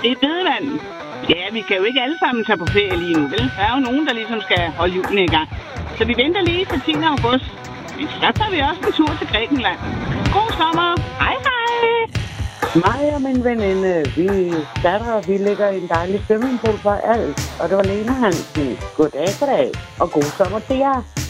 Det er bedemanden. Ja, vi kan jo ikke alle sammen tage på ferie lige nu, vel? Der er jo nogen, der ligesom skal holde julen i gang. Så vi venter lige til 10. august. Men så tager vi også en tur til Grækenland. God sommer. Hej hej. Mig og min veninde, vi lægger en dejlig swimmingpool for alt. Og det var Lena Hansen. Goddag, og god sommer til jer.